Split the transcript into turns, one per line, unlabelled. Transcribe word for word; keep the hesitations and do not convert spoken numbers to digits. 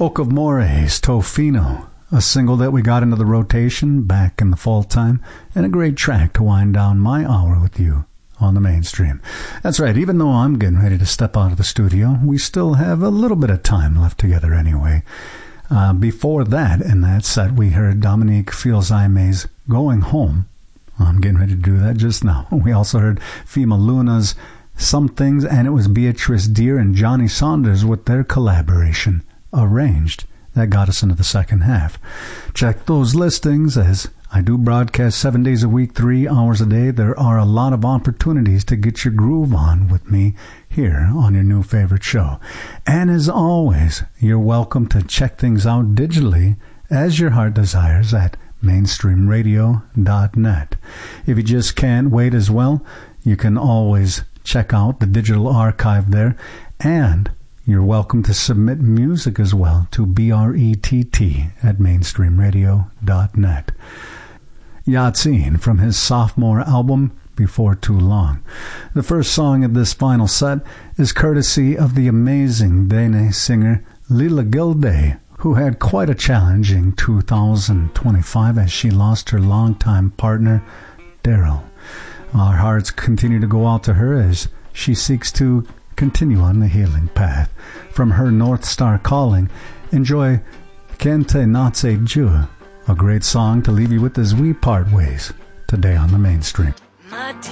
Oak of Moraes, Tofino, a single that we got into the rotation back in the fall time, and a great track to wind down my hour with you on the mainstream. That's right, even though I'm getting ready to step out of the studio, we still have a little bit of time left together anyway. Uh, before that, in that set, we heard Dominique Fils-Aimé's Going Home. I'm getting ready to do that just now. We also heard Fima Luna's Some Things, and it was Beatrice Deer and Johnny Saunders with their collaboration, Arranged. That got us into the second half. Check those listings, as I do broadcast seven days a week, three hours a day. There are a lot of opportunities to get your groove on with me here on your new favorite show. And as always, you're welcome to check things out digitally as your heart desires at mainstream radio dot net. If you just can't wait as well, you can always check out the digital archive there, and you're welcome to submit music as well to B R E T T at mainstream radio dot net. Yatsine from his sophomore album, Before Too Long. The first song of this final set is courtesy of the amazing Dene singer Lila Gilday, who had quite a challenging two thousand twenty-five as she lost her longtime partner, Daryl. Our hearts continue to go out to her as she seeks to continue on the healing path. From her North Star Calling, enjoy Kente Natse Jua, a great song to leave you with as we part ways today on the mainstream.